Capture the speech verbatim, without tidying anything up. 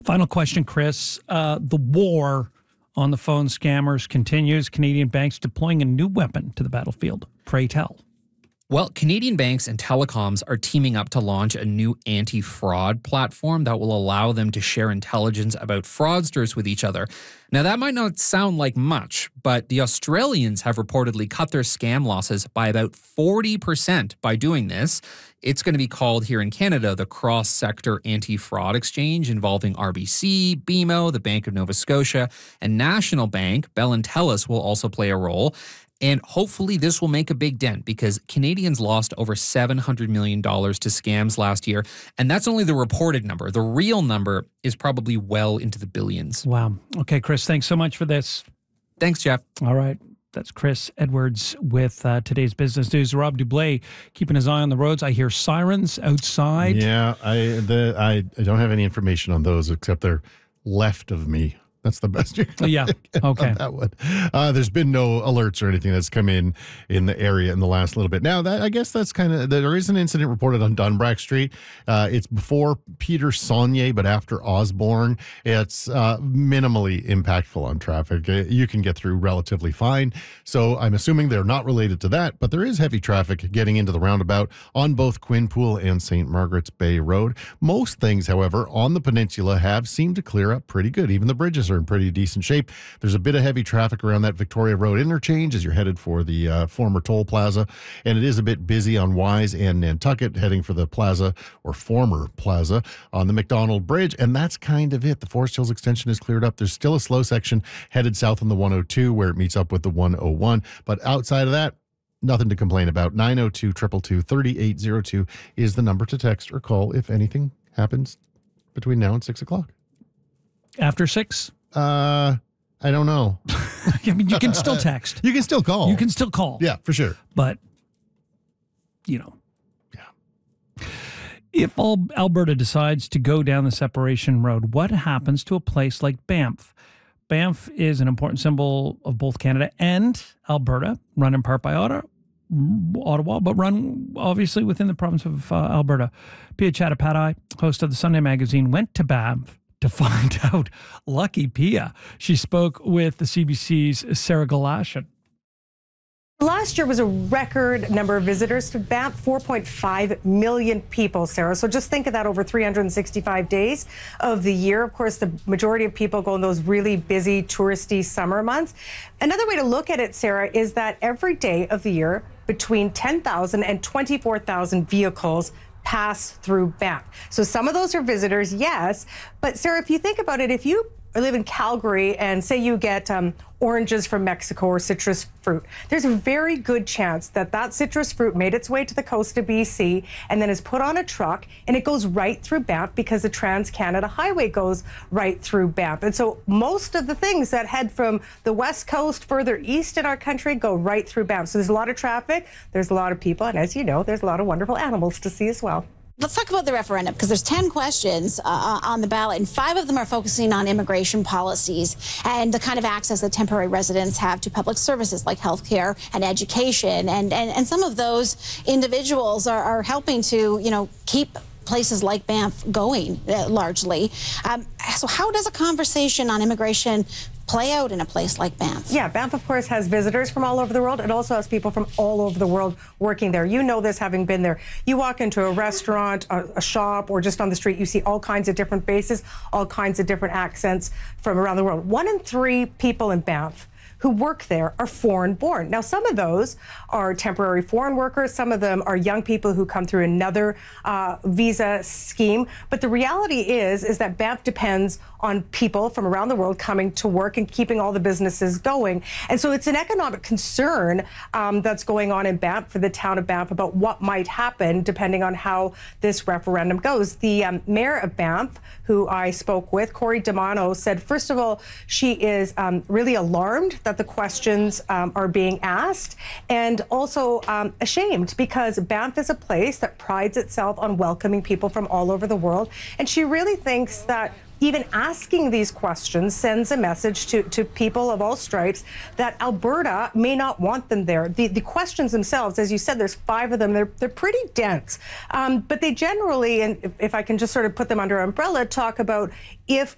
Final question, Chris. Uh, the war on the phone scammers continues. Canadian banks deploying a new weapon to the battlefield. Pray tell. Well, Canadian banks and telecoms are teaming up to launch a new anti-fraud platform that will allow them to share intelligence about fraudsters with each other. Now, that might not sound like much, but the Australians have reportedly cut their scam losses by about forty percent by doing this. It's going to be called here in Canada the Cross-Sector Anti-Fraud Exchange, involving R B C, B M O, the Bank of Nova Scotia, and National Bank. Bell and Telus will also play a role. And hopefully this will make a big dent, because Canadians lost over seven hundred million dollars to scams last year. And that's only the reported number. The real number is probably well into the billions. Wow. Okay, Chris, thanks so much for this. Thanks, Jeff. All right. That's Chris Edwards with uh, today's business news. Rob Dublé keeping his eye on the roads. I hear sirens outside. Yeah, I the I, I don't have any information on those except they're left of me. That's the best you're going yeah. Okay. on that one. Uh, there's been no alerts or anything that's come in in the area in the last little bit. Now, that I guess that's kind of, there is an incident reported on Dunbrack Street. Uh, it's before Peter Saunier, but after Osborne. It's uh, minimally impactful on traffic. You can get through relatively fine. So I'm assuming they're not related to that, but there is heavy traffic getting into the roundabout on both Quinpool and Saint Margaret's Bay Road. Most things, however, on the peninsula have seemed to clear up pretty good. Even the bridges are in pretty decent shape. There's a bit of heavy traffic around that Victoria Road interchange as you're headed for the uh, former toll plaza, and it is a bit busy on Wise and Nantucket heading for the plaza, or former plaza, on the McDonald Bridge, and that's kind of it. The Forest Hills extension is cleared up. There's still a slow section headed south on the one oh two where it meets up with the one oh one, but outside of that, nothing to complain about. nine oh two, two two two, three eight oh two is the number to text or call if anything happens between now and six o'clock. After six? Uh, I don't know. I mean, you can still text. You can still call. You can still call. Yeah, for sure. But, you know. Yeah. If all Alberta decides to go down the separation road, what happens to a place like Banff? Banff is an important symbol of both Canada and Alberta, run in part by Ottawa, Ottawa, but run obviously within the province of uh, Alberta. Pia Chattopadhyay, host of the Sunday Magazine, went to Banff to find out. Lucky Pia. She spoke with the C B C's Sarah Galashan. Last year was a record number of visitors to Banff, four point five million people, Sarah. So just think of that over three hundred sixty-five days of the year. Of course, the majority of people go in those really busy, touristy summer months. Another way to look at it, Sarah, is that every day of the year, between ten thousand and twenty-four thousand vehicles pass through Banff. So some of those are visitors, yes. But Sarah, if you think about it, if you live in Calgary and say you get um, oranges from Mexico or citrus fruit, there's a very good chance that that citrus fruit made its way to the coast of B C and then is put on a truck and it goes right through Banff because the Trans-Canada Highway goes right through Banff. And so most of the things that head from the west coast further east in our country go right through Banff. So there's a lot of traffic, there's a lot of people, and as you know, there's a lot of wonderful animals to see as well. Let's talk about the referendum, because there's ten questions uh, on the ballot, and five of them are focusing on immigration policies and the kind of access that temporary residents have to public services like healthcare and education. And, and, and some of those individuals are, are helping to, you know, keep places like Banff going uh, largely. Um, so how does a conversation on immigration play out in a place like Banff? Yeah, Banff, of course, has visitors from all over the world. It also has people from all over the world working there. You know this, having been there. You walk into a restaurant, a, a shop, or just on the street, you see all kinds of different faces, all kinds of different accents from around the world. One in three people in Banff who work there are foreign born. Now, some of those are temporary foreign workers. Some of them are young people who come through another uh, visa scheme. But the reality is, is that Banff depends on people from around the world coming to work and keeping all the businesses going. And so it's an economic concern um, that's going on in Banff for the town of Banff about what might happen depending on how this referendum goes. The um, mayor of Banff, who I spoke with, Corey Damano, said, first of all, she is um, really alarmed that the questions um, are being asked, and also um, ashamed because Banff is a place that prides itself on welcoming people from all over the world. And she really thinks that even asking these questions sends a message to, to people of all stripes that Alberta may not want them there. The, the questions themselves, as you said, there's five of them, they're, they're pretty dense. Um, but they generally, and if, if I can just sort of put them under umbrella, talk about if